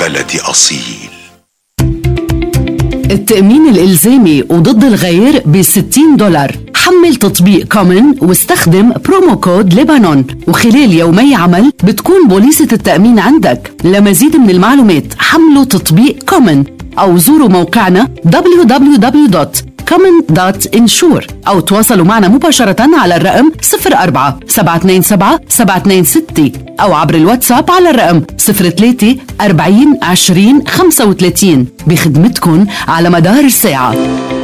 بلدي أصيل. التأمين الإلزامي وضد الغير $60. حمل تطبيق كومن واستخدم برومو كود لبنان، وخلال يومي عمل بتكون بوليصة التأمين عندك. لمزيد من المعلومات حملوا تطبيق كومن أو زوروا موقعنا www.common.insure أو تواصلوا معنا مباشرة على الرقم 04-727-726 أو عبر الواتساب على الرقم 03-40-20-35 بخدمتكن على مدار الساعة.